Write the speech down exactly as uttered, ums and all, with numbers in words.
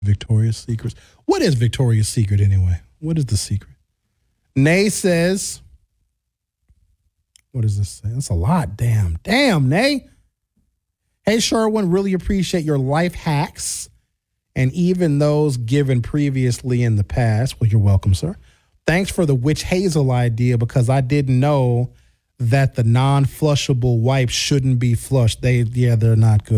Victoria's Secret. What is Victoria's Secret anyway? What is the secret? Nay says, what does this say? That's a lot. Damn. Damn, Nay. Hey, Sherwin, really appreciate your life hacks and even those given previously in the past. Well, you're welcome, sir. Thanks for the witch hazel idea because I didn't know that the non-flushable wipes shouldn't be flushed. They, yeah, they're not good.